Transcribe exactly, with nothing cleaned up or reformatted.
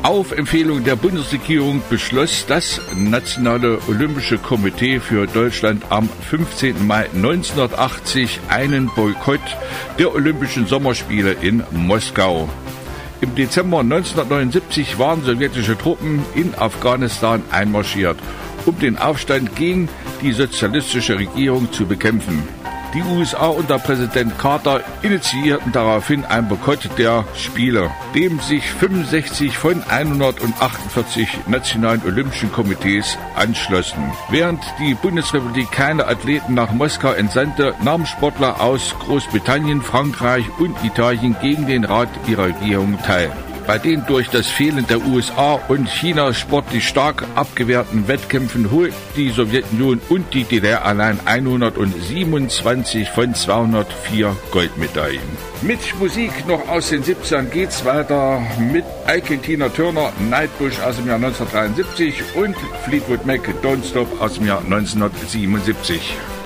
Auf Empfehlung der Bundesregierung beschloss das Nationale Olympische Komitee für Deutschland am fünfzehnten Mai neunzehnhundertachtzig einen Boykott der Olympischen Sommerspiele in Moskau. Im Dezember neunzehnhundertneunundsiebzig waren sowjetische Truppen in Afghanistan einmarschiert, um den Aufstand gegen die sozialistische Regierung zu bekämpfen. Die U S A unter Präsident Carter initiierten daraufhin einen Boykott der Spiele, dem sich fünfundsechzig von hundertachtundvierzig nationalen olympischen Komitees anschlossen. Während die Bundesrepublik keine Athleten nach Moskau entsandte, nahmen Sportler aus Großbritannien, Frankreich und Italien gegen den Rat ihrer Regierung teil. Bei den durch das Fehlen der U S A und China sportlich stark abgewehrten Wettkämpfen holten die Sowjetunion und die D D R allein hundertsiebenundzwanzig von zweihundertvier Goldmedaillen. Mit Musik noch aus den siebzigern geht's weiter mit Ike Tina Turner, Nightbush aus dem Jahr neunzehnhundertdreiundsiebzig und Fleetwood Mac, Don't Stop aus dem Jahr neunzehnhundertsiebenundsiebzig.